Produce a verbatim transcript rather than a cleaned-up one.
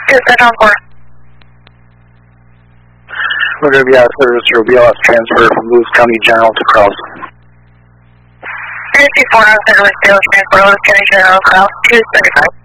Two seven four. We're going to be out of service for B L S transfer from Lewis County General to Krause. thirty-four on service, B L S transfer, Lewis County General, Krause, two thirty-five.